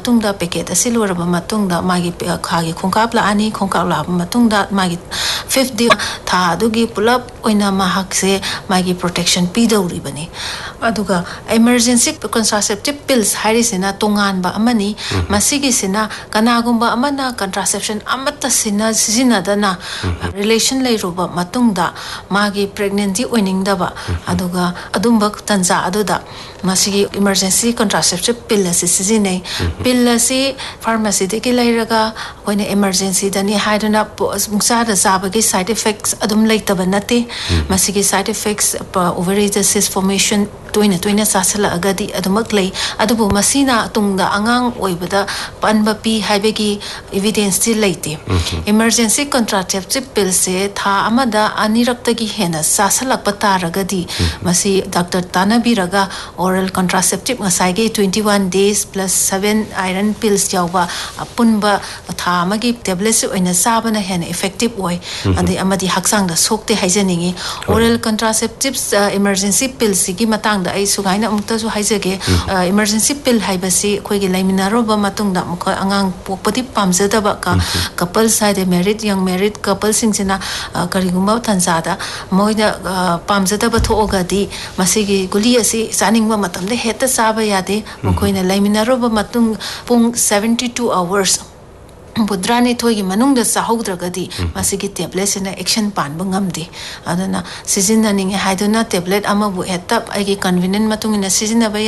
matungda packet asi loraba matungda magi khagi khongkap la ani khongkap la matungda magi 5th day tha adugi pulap oina mahakse magi protection pidori bani aduga emergency contraceptive pills harisina tongan ba amani masigi sina kanagumba amana contraception amata sina sijina dana relation lay roba matungda magi pregnancy oining daba aduga adumba tanza aduda masigi emergency contraceptive pill asi sijine pill asi pharmacy de ki lairaga oina emergency dani haidana mungsa da zabagi side effects adum laitaba nate masigi side effects ovarian cyst formation toina sasala agadi adumak lay adubu masina tungda angang oibada panba pi haibegi evidence ti laite emergency contraceptive pill se tha amada aniraktagi hena sasalak pataragadi masi doctor tanabiraga oral contraceptive ngasai 21 days plus 7 iron pills jawba apunba tha amagi tablets oina sabana hena effective oi andi amadi haksang da sokte haijaningi oral contraceptives emergency pills gi matang da ai sugaina amukta su haijage emergency pill haibasi khoigi laiminaroba matungda mukho angang pokpati pamjadaba ka couple side married young married couple singsina karigumba thanjada moida pamjadaba thogadi masigi guli asi saningba matamde heta saba yade mukhoina laiminaroba matung pung 72 hours budrani thoigi manungda sahaudragadi masigi tablet sina action pan bangamdi adana season ning haiduna tablet amabu heta agi convenient matungina season